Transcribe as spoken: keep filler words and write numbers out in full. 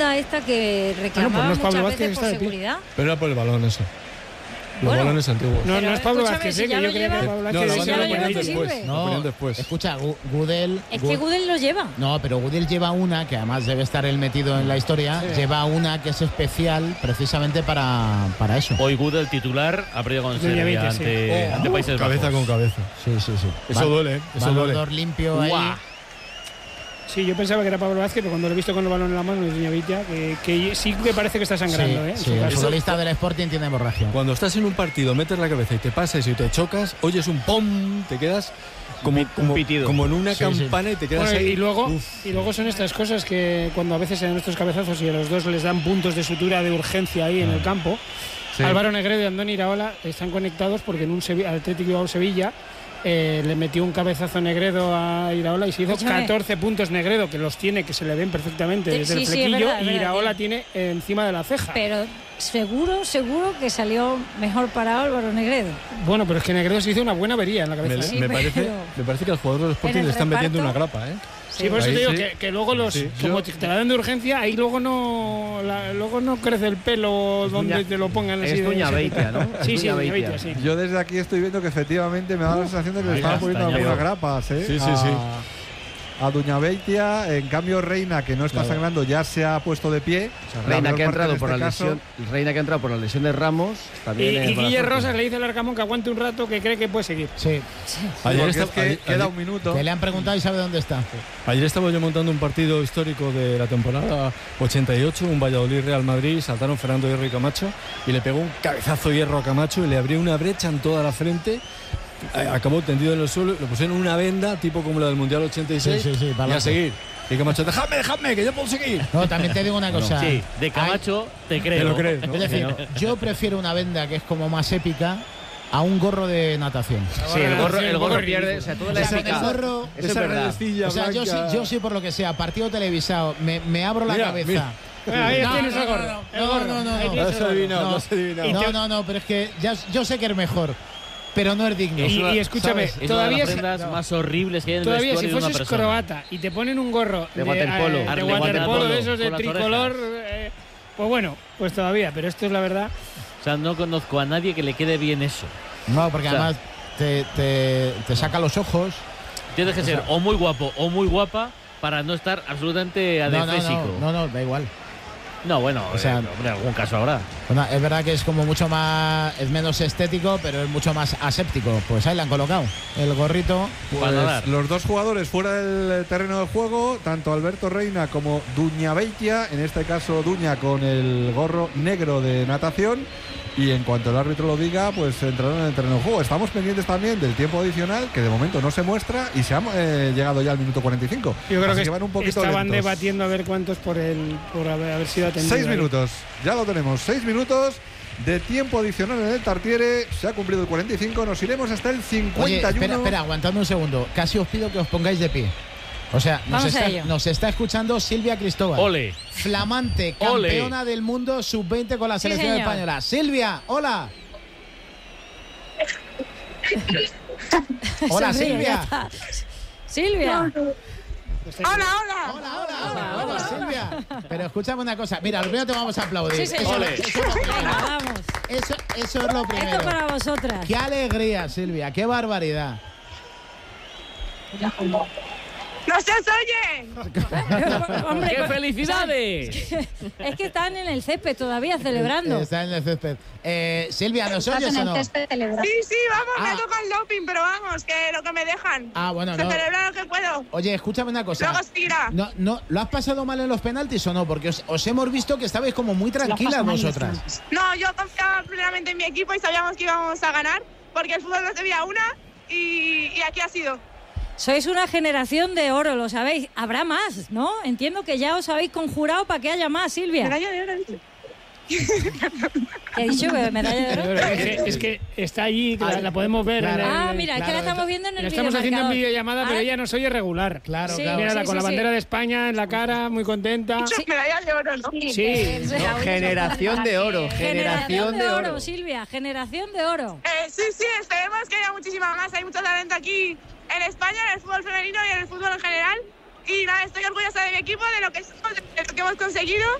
banda esta que reclamaba Ah, no, pues no es Pablo muchas Vázquez, veces por está de pie. seguridad. Pero era por el balón eso. Los Bueno, balones antiguos. No, Pero, no es Pablo escúchame, Vázquez, si ¿eh? ya que lo yo creía que lleva- era Pablo No, Vázquez. la si banda ya lo lo lleva, ponían ¿te después. sirve? Lo ponían después. Escucha, Gu- Gudel... Es Gu- que Gudel lo lleva. No, pero Gudel lleva una, que además debe estar él metido en la historia, Sí. lleva una que es especial precisamente para, para eso. Hoy Gudel titular ha perdido con Duña Serbia Veitia, sí. ante, Oh, ante Países cabeza Bajos. con cabeza. Sí, sí, sí. Eso Val- duele, ¿eh? Eso Balón duele. de Oro limpio ahí. Guau. Sí, yo pensaba que era Pablo Vázquez, pero cuando lo he visto con el balón en la mano es Duña Veitia, que, que sí que parece que está sangrando, Sí, ¿eh? En sí, su el caso. futbolista del Sporting tiene hemorragia. Cuando estás en un partido, metes la cabeza y te pasas y te chocas, oyes un pom, te quedas como, Un como, pitido. como en una Sí, sí. campana y te quedas Bueno, ahí. y luego Uf. y luego son estas cosas que cuando a veces se dan estos cabezazos y a los dos les dan puntos de sutura de urgencia ahí en el campo. Sí. Álvaro Negredo y Andoni Iraola están conectados porque en un Sevi- Atlético Bilbao Sevilla eh, le metió un cabezazo Negredo a Iraola y se hizo Escúchame. catorce puntos Negredo, que los tiene, que se le ven perfectamente Sí, desde el sí, es flequillo, verdad, es y verdad, Iraola sí. tiene eh, encima de la ceja. Pero seguro, seguro que salió mejor para Álvaro Negredo. Bueno, pero es que Negredo se hizo una buena avería en la Me, cabeza. Sí, me pero- parece, me parece que al jugador del Sporting en le el están metiendo reparto- una grapa, ¿eh? Sí, por eso Ahí te digo sí. que, que luego los Sí. como Yo- te la dan de urgencia, ahí luego no la- luego no crece el pelo Es donde Duña- te lo pongan así es de Duña ese Veitia, tipo. ¿no? Es Sí, sí, Duña Duña Veitia. Veitia, sí. Yo desde aquí estoy viendo que efectivamente me da la sensación de que le ahí estaban está, poniendo ya algunas veo. grapas, ¿eh? Sí, sí, a, sí. a Duña Veitia. En cambio, Reina, que no está sangrando, ya se ha puesto de pie. La Reina peor que ha parte entrado en por este la caso- lesión, Reina que ha entrado por la lesión de Ramos, Y, también y es mala Guille suerte. Rosas le dice al Arcamón que aguante un rato, que cree que puede seguir. Sí, Ayer, Porque esta- es que ayer- queda ayer- un minuto. que le han preguntado y sabe dónde está. ayer estaba yo montando un partido histórico de la temporada ochenta y ocho, un Valladolid-Real Madrid, saltaron Fernando Hierro y Camacho y le pegó un cabezazo Hierro a Camacho y le abrió una brecha en toda la frente. Eh, Acabó tendido en el suelo, le pusieron una venda tipo como la del Mundial ochenta y seis Sí, sí, sí, y a pa'lante. seguir. Y Camacho, dejadme, dejadme, que yo puedo seguir. No, también te digo una cosa. Sí, de Camacho te creo. Te lo crees, ¿no? Es decir, yo prefiero una venda que es como más épica a un gorro de natación. Sí, el gorro, Sí, el un gorro poco pierde, ridículo. o sea, toda O la sea, épica. el gorro- Eso es esa verdad. redecilla O sea, yo sí, blanca. yo sí por lo que sea, partido televisado, me, me abro la Mira, cabeza. Bueno, ahí No, tienes no, el gorro. no, el no, gorro. no, no, Ahí no. tienes Lo el has gorro. adivinado, No. lo has adivinado. No, no, no, pero es que ya, yo sé que es mejor, pero no es digno. Y, y escúchame, ¿sabes? Es todavía, una de si- las prendas más horribles que hay en el todavía si vestuario de una fueses persona. croata y te ponen un gorro De waterpolo. eh, de Arle waterpolo, waterpolo, de esos de con las tricolor, orejas. eh, pues bueno, pues todavía, pero esto es la verdad. O sea, no conozco a nadie que le quede bien eso. No, porque O sea, además te, te, te saca los ojos. Tienes que ser o muy guapo o muy guapa para no estar absolutamente No, no, adefésico. no, no, no, da igual. No, bueno, O sea, eh, hombre, en algún caso habrá. Bueno, es verdad que es como mucho más, es menos estético, pero es mucho más aséptico. Pues ahí le han colocado el gorrito. Para nadar. Pues los dos jugadores fuera del terreno de juego, tanto Alberto Reina como Duña Veitia, en este caso Duña con el gorro negro de natación. Y en cuanto el árbitro lo diga, pues entrarán en el terreno de juego. Estamos pendientes también del tiempo adicional, que de momento no se muestra, y se ha eh, llegado ya al minuto cuarenta y cinco. Yo creo Así que van un poquito estaban lentos. debatiendo a ver cuántos por el por haber, haber sido atendido. Seis ahí. minutos, ya lo tenemos, seis minutos de tiempo adicional en el Tartiere. Se ha cumplido el cuarenta y cinco, nos iremos hasta el Oye, cincuenta y uno. espera, espera, aguantadme un segundo. Casi os pido que os pongáis de pie. O sea, nos Vamos a está, ello. nos está escuchando Silvia Cristóbal. Ole. Flamante Ole. campeona del mundo sub veinte con la Sí, selección señor. española. Silvia, hola. Hola, Sonríe, Silvia. ya está. Silvia. Hola, hola, hola, hola, Silvia. Pero escúchame una cosa. Mira, lo primero te vamos a aplaudir. Sí, señor. Eso, eso es lo Venga, primero. vamos. Eso, eso es lo primero. Esto para vosotras. Qué alegría, Silvia. Qué barbaridad. ¡No se os oye! Hombre, ¡Qué con- felicidades! Es que están en el césped todavía celebrando. Está en el césped. Eh, Silvia, ¿nos Estás oyes en o el no? césped celebrando. Sí, sí, vamos, Ah. me toca el doping, pero vamos, que lo que me dejan. Ah, bueno, Se no. celebra lo que puedo. Oye, escúchame una cosa. Luego seguirá. No, no, ¿lo has pasado mal en los penaltis o no? Porque os, os hemos visto que estabais como muy tranquilas vosotras. No, yo confiaba plenamente en mi equipo y sabíamos que íbamos a ganar, porque el fútbol no se veía una y, y aquí ha sido. Sois una generación de oro, lo sabéis. Habrá más, ¿no? Entiendo que ya os habéis conjurado para que haya más, Silvia. Medalla de oro, dice. ¿Qué he dicho? ¿Que medalla de oro? Es que, es que está allí, que la, la podemos ver. Claro. en el- Ah, mira, es que Claro, la estamos viendo en la el estamos haciendo en videomarcador. videollamada, pero Ah, ella nos oye regular. Claro, Sí, claro. Mírala, sí, con la sí, bandera sí. de España en la cara, muy contenta. Sí. Medalla de oro, ¿no? Sí. No, Generación de oro, generación de oro. Silvia, generación de oro. Eh, sí, sí, esperemos que haya muchísima más. Hay mucho talento aquí en España, en el fútbol femenino y en el fútbol en general. Y nada, estoy orgullosa de mi equipo, de lo que somos, de lo que hemos conseguido.